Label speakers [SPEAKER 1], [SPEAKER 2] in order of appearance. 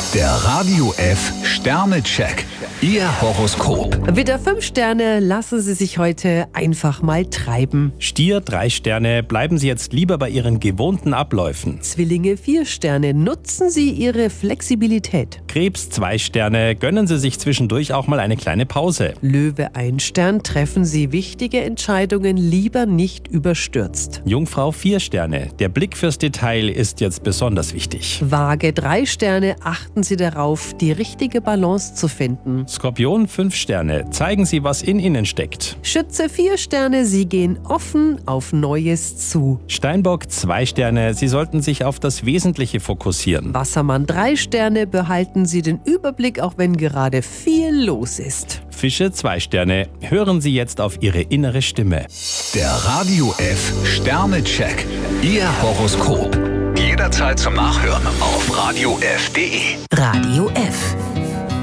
[SPEAKER 1] Der Radio F Sternecheck. Ihr Horoskop.
[SPEAKER 2] Widder 5 Sterne, lassen Sie sich heute einfach mal treiben.
[SPEAKER 3] Stier 3 Sterne, bleiben Sie jetzt lieber bei Ihren gewohnten Abläufen.
[SPEAKER 2] Zwillinge 4 Sterne, nutzen Sie Ihre Flexibilität.
[SPEAKER 3] Krebs 2 Sterne, gönnen Sie sich zwischendurch auch mal eine kleine Pause.
[SPEAKER 2] Löwe 1 Stern, treffen Sie wichtige Entscheidungen lieber nicht überstürzt.
[SPEAKER 3] Jungfrau 4 Sterne, der Blick fürs Detail ist jetzt besonders wichtig.
[SPEAKER 2] Waage 3 Sterne, achten Sie darauf, die richtige Balance zu finden.
[SPEAKER 3] Skorpion 5 Sterne, zeigen Sie, was in Ihnen steckt.
[SPEAKER 2] Schütze 4 Sterne, Sie gehen offen auf Neues zu.
[SPEAKER 3] Steinbock 2 Sterne, Sie sollten sich auf das Wesentliche fokussieren.
[SPEAKER 2] Wassermann 3 Sterne, behalten Sie den Überblick, auch wenn gerade viel los ist.
[SPEAKER 3] Fische 2 Sterne, hören Sie jetzt auf Ihre innere Stimme.
[SPEAKER 1] Der Radio F Sternecheck. Ihr Horoskop. Jederzeit zum Nachhören auf radiof.de.
[SPEAKER 4] Radio F.